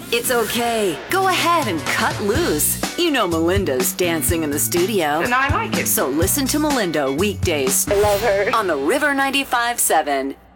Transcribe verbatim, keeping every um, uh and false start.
It's okay. Go ahead and cut loose. You know Melinda's dancing in the studio. And I like it. So listen to Melinda weekdays. I love her. On the River ninety-five seven.